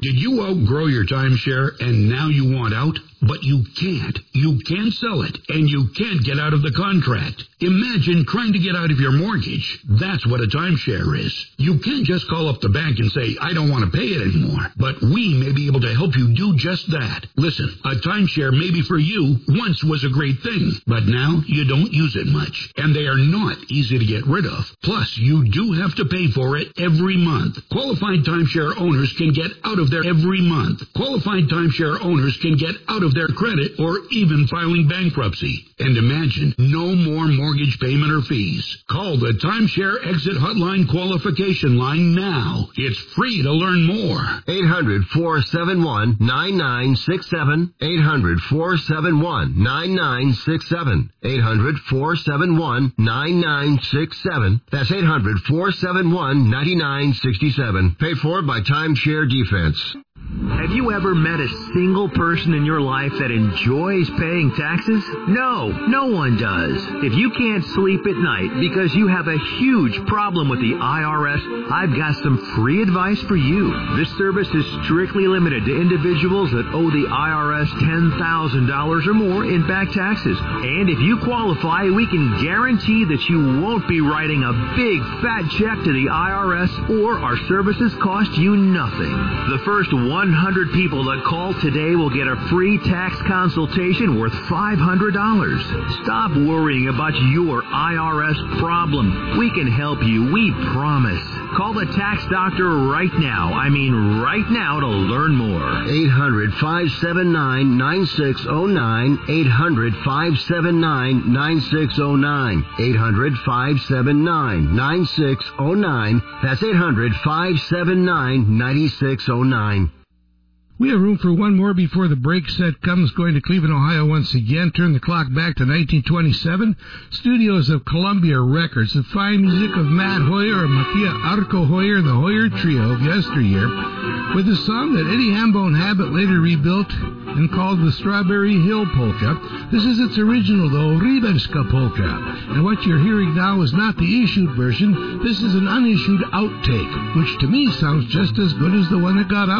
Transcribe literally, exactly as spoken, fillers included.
Did you outgrow your timeshare and now you want out? But you can't. You can't sell it, and you can't get out of the contract. Imagine trying to get out of your mortgage. That's what a timeshare is. You can't just call up the bank and say, I don't want to pay it anymore. But we may be able to help you do just that. Listen, a timeshare maybe for you once was a great thing, but now you don't use it much, and they are not easy to get rid of. Plus, you do have to pay for it every month. Qualified timeshare owners can get out of there every month. Qualified timeshare owners can get out of their credit or even filing bankruptcy. And imagine no more mortgage payment or fees. Call the Timeshare Exit Hotline qualification line now. It's free to learn more. eight hundred, four seven one, nine nine six seven. eight hundred, four seven one, nine nine six seven. eight hundred, four seven one, nine nine six seven. That's eight hundred, four seven one, nine nine six seven. Paid for by Timeshare Defense. Have you ever met a single person in your life that enjoys paying taxes? No, no one does. If you can't sleep at night because you have a huge problem with the I R S, I've got some free advice for you. This service is strictly limited to individuals that owe the I R S ten thousand dollars or more in back taxes. And if you qualify, we can guarantee that you won't be writing a big fat check to the I R S, or our services cost you nothing. The first one hundred people that call today will get a free tax consultation worth five hundred dollars. Stop worrying about your I R S problem. We can help you, we promise. Call the tax doctor right now. I mean right now to learn more. eight hundred, five seven nine, nine six zero nine. eight hundred, five seven nine, nine six zero nine. eight hundred, five seven nine, nine six zero nine. That's eight hundred, five seven nine, nine six zero nine. We have room for one more before the break set comes. Going to Cleveland, Ohio once again. Turn the clock back to nineteen twenty-seven. Studios of Columbia Records. The fine music of Matt Hoyer and Mattia Arco Hoyer and the Hoyer Trio of yesteryear, with a song that Eddie Hambone Habit later rebuilt and called the Strawberry Hill Polka. This is its original, though, Rybelska Polka. And what you're hearing now is not the issued version. This is an unissued outtake, which to me sounds just as good as the one that got out.